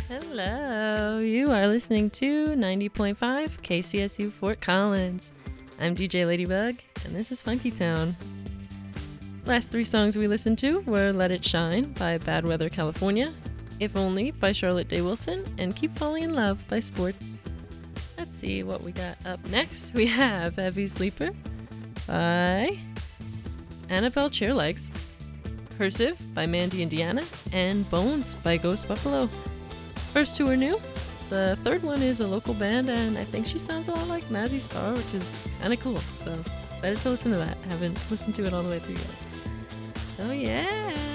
Hello, you are listening to 90.5 KCSU Fort Collins. I'm DJ Ladybug, and this is Funky Town. Last three songs we listened to were Let It Shine by Bad Weather California, If Only by Charlotte Day Wilson, and Keep Falling in Love by Sports. Let's see what we got up next. We have Heavy Sleeper by Annabelle Chairlegs, Cursive by Mandy Indiana, and Bones by Ghost Buffalo. First two are new. The third one is a local band, and I think she sounds a lot like Mazzy Star, which is kind of cool. So excited to listen to that. Haven't listened to it all the way through yet. So yeah.